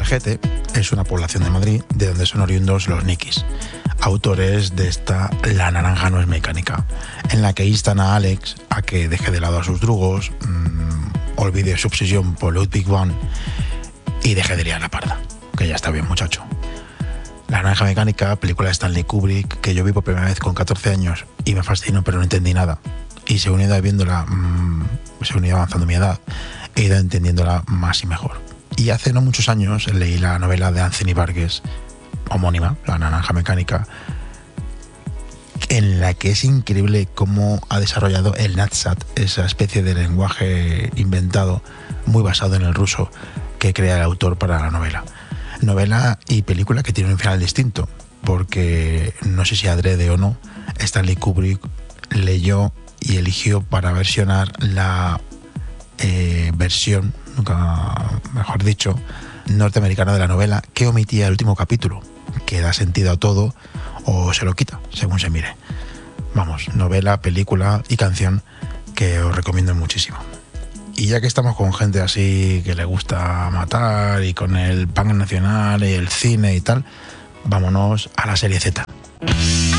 Albacete es una población de Madrid de donde son oriundos los Nikis, autores de esta La naranja no es mecánica, en la que instan a Alex a que deje de lado a sus drugos, olvide su obsesión por Ludwig van y deje de liar la parda, que ya está bien, muchacho. La naranja mecánica, película de Stanley Kubrick, que yo vi por primera vez con 14 años y me fascinó, pero no entendí nada. Y según he ido viéndola, según he ido avanzando mi edad, he ido entendiéndola más y mejor. Y hace no muchos años leí la novela de Anthony Burgess, homónima, La naranja mecánica, en la que es increíble cómo ha desarrollado el Nadsat, esa especie de lenguaje inventado, muy basado en el ruso, que crea el autor para la novela. Novela y película que tiene un final distinto, porque no sé si adrede o no, Stanley Kubrick leyó y eligió para versionar la versión, nunca mejor dicho, norteamericana de la novela, que omitía el último capítulo, que da sentido a todo o se lo quita, según se mire. Vamos, novela, película y canción que os recomiendo muchísimo. Y ya que estamos con gente así que le gusta matar y con el punk nacional y el cine y tal, vámonos a la serie Z.